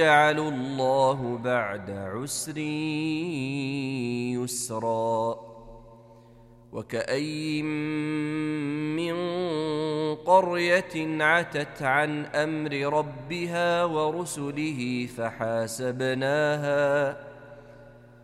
يجعل الله بعد عسر يسرا. وكأين من قرية عتت عن أمر ربها ورسله